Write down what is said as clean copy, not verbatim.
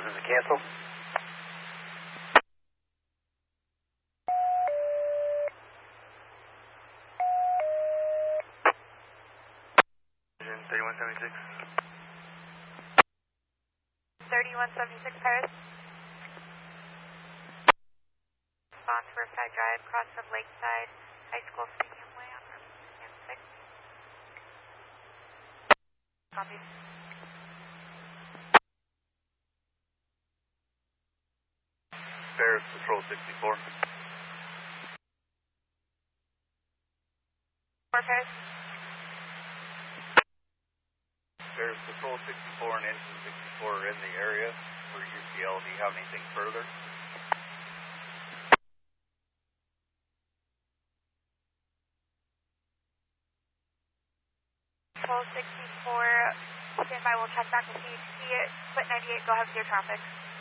is a cancel. Vision 3176. 3176 Paris. Response Riverside Drive, cross from Lakeside High School Stadium Way on Route 6. Copy. Paris Patrol 64. 4 Paris. Paris Patrol 64 and Engine 64 are in the area for UCL. Do you have anything further? Patrol 64, stand by, we'll check back to CHP. Split 98, go ahead with your traffic.